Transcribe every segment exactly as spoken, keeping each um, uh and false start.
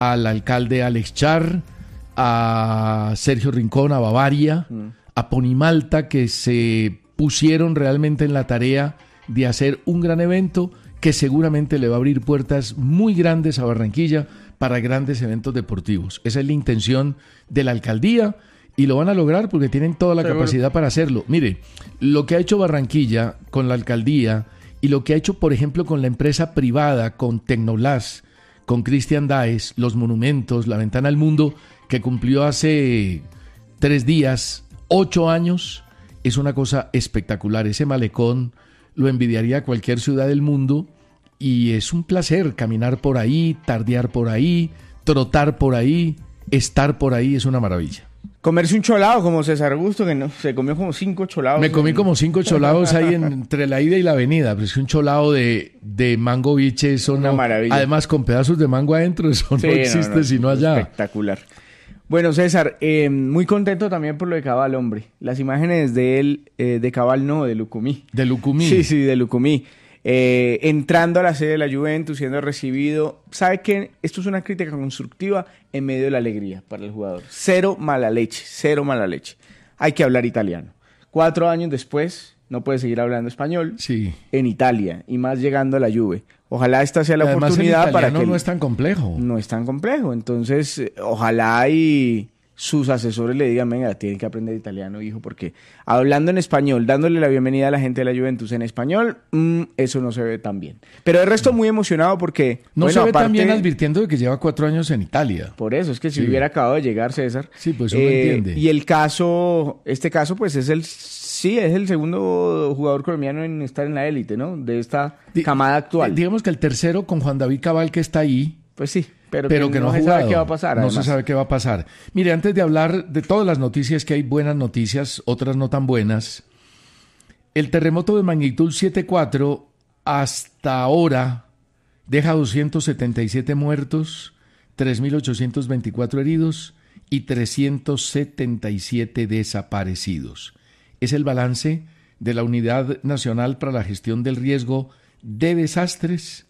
al alcalde Alex Char, a Sergio Rincón, a Bavaria, mm. a Ponimalta, que se pusieron realmente en la tarea de hacer un gran evento que seguramente le va a abrir puertas muy grandes a Barranquilla para grandes eventos deportivos. Esa es la intención de la alcaldía y lo van a lograr porque tienen toda la Seguro. capacidad para hacerlo. Mire, lo que ha hecho Barranquilla con la alcaldía y lo que ha hecho, por ejemplo, con la empresa privada, con Tecnolás, con Cristian Daes, los monumentos, la ventana al mundo, que cumplió hace tres días, ocho años, es una cosa espectacular. Ese malecón lo envidiaría cualquier ciudad del mundo y es un placer caminar por ahí, tardear por ahí, trotar por ahí, estar por ahí, es una maravilla. Comerse un cholado como César Augusto, que no, se comió como cinco cholados. Me comí en... como cinco cholados ahí en, entre la ida y la avenida, pero es que un cholado de, de mango biche, eso una no, maravilla. Además con pedazos de mango adentro, eso sí, no existe no, no, sino allá. Espectacular. Bueno, César, eh, muy contento también por lo de Cabal, hombre. Las imágenes de él, eh, de Cabal no, de Lucumí. ¿De Lucumí? Sí, sí, de Lucumí. Eh, entrando a la sede de la Juventus, siendo recibido. ¿Sabe qué? Esto es una crítica constructiva en medio de la alegría para el jugador. Cero mala leche, cero mala leche. Hay que hablar italiano. Cuatro años después, no puede seguir hablando español sí. en Italia, y más llegando a la Juve. Ojalá esta sea la Además, oportunidad para que... no es tan complejo. No es tan complejo. Entonces, ojalá y sus asesores le digan, venga, tienen que aprender italiano, hijo, porque hablando en español, dándole la bienvenida a la gente de la Juventus en español, mmm, eso no se ve tan bien. Pero el resto muy emocionado porque... No bueno, se ve aparte, tan bien advirtiendo de que lleva cuatro años en Italia. Por eso, es que si sí. hubiera acabado de llegar César... Sí, pues uno eh, entiende. Y el caso, este caso, pues es el... Sí, es el segundo jugador colombiano en estar en la élite, ¿no? De esta D- camada actual. Digamos que el tercero con Juan David Cabal, que está ahí. Pues sí, pero, pero que, que no, no se sabe qué va a pasar. No además. se sabe qué va a pasar. Mire, antes de hablar de todas las noticias, que hay buenas noticias, otras no tan buenas. El terremoto de magnitud siete punto cuatro hasta ahora deja doscientos setenta y siete muertos, tres mil ochocientos veinticuatro heridos y trescientos setenta y siete desaparecidos. Es el balance de la Unidad Nacional para la Gestión del Riesgo de Desastres,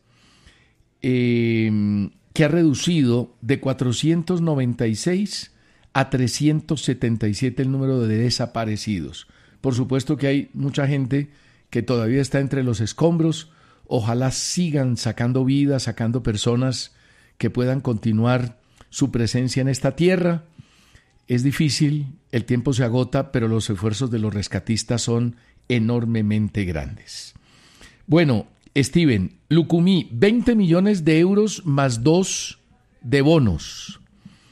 eh, que ha reducido de cuatrocientos noventa y seis a trescientos setenta y siete el número de desaparecidos. Por supuesto que hay mucha gente que todavía está entre los escombros. Ojalá sigan sacando vidas, sacando personas que puedan continuar su presencia en esta tierra. Es difícil, el tiempo se agota, pero los esfuerzos de los rescatistas son enormemente grandes. Bueno, Steven, Lucumí, veinte millones de euros más dos de bonos.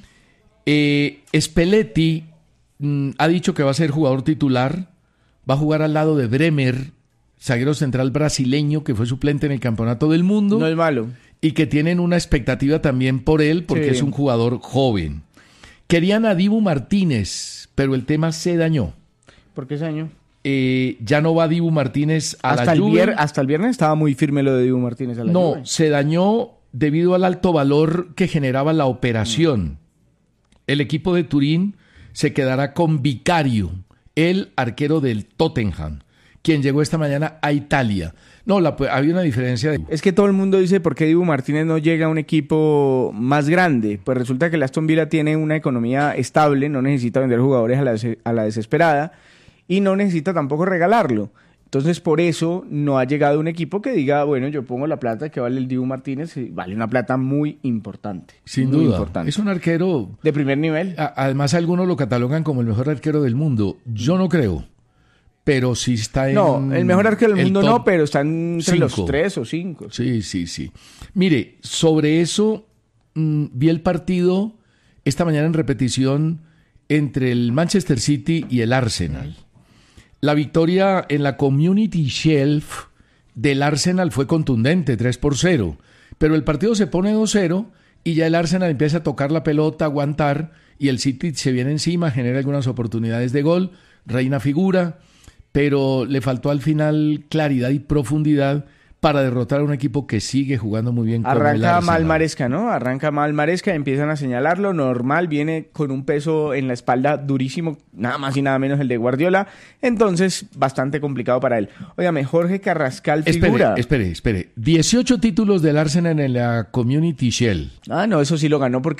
Eh, Spelletti mmm, ha dicho que va a ser jugador titular, va a jugar al lado de Bremer, zaguero central brasileño que fue suplente en el Campeonato del Mundo. No es malo. Y que tienen una expectativa también por él porque sí. es un jugador joven. Querían a Dibu Martínez, pero el tema se dañó. ¿Por qué se dañó? Eh, ya no va Dibu Martínez a hasta la el Juve. Vier, hasta el viernes estaba muy firme lo de Dibu Martínez a la no, Juve. No, se dañó debido al alto valor que generaba la operación. Mm. El equipo de Turín se quedará con Vicario, el arquero del Tottenham, quien llegó esta mañana a Italia. No, la, había una diferencia. De... Es que todo el mundo dice por qué Dibu Martínez no llega a un equipo más grande. Pues resulta que el Aston Villa tiene una economía estable, no necesita vender jugadores a la, a la desesperada y no necesita tampoco regalarlo. Entonces, por eso no ha llegado un equipo que diga, bueno, yo pongo la plata que vale el Dibu Martínez, y vale una plata muy importante. Sin muy duda. Importante. Es un arquero... de primer nivel. A, además, algunos lo catalogan como el mejor arquero del mundo. Yo no creo. Pero sí está en... No, el mejor arquero del mundo no, pero está entre cinco. los tres o cinco. Sí, sí, sí. Mire, sobre eso, mmm, vi el partido esta mañana en repetición entre el Manchester City y el Arsenal. La victoria en la Community Shield del Arsenal fue contundente, tres por cero. Pero el partido se pone dos cero y ya el Arsenal empieza a tocar la pelota, a aguantar, y el City se viene encima, genera algunas oportunidades de gol, Reina figura, pero le faltó al final claridad y profundidad para derrotar a un equipo que sigue jugando muy bien. Como el Arranca Arsenal. mal Maresca, ¿no? Arranca mal Maresca, empiezan a señalarlo, normal, viene con un peso en la espalda durísimo, nada más y nada menos el de Guardiola, entonces bastante complicado para él. Óigame, Jorge Carrascal figura. Espere, espere, espere. dieciocho títulos del Arsenal en la Community Shield. Ah, no, eso sí lo ganó porque